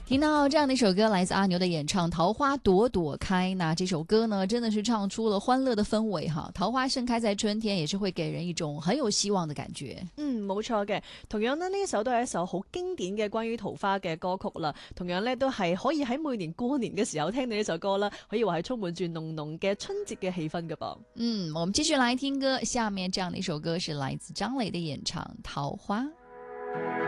听到这样的一首歌，来自阿牛的演唱《桃花朵朵开》。那这首歌呢，真的是唱出了歡樂的氛圍哈。桃花盛開在春天，也是會給人一種很有希望的感覺。 冇錯嘅。同樣呢，呢一首都係一首好經典嘅關於桃花嘅歌曲啦。同樣呢，都係可以喺每年過年嘅時候聽到呢首歌啦，可以話係充滿住濃濃嘅春節嘅氣氛㗎噃。 我們繼續來聽歌，下面這樣的一首歌是來自張磊的演唱《桃花》。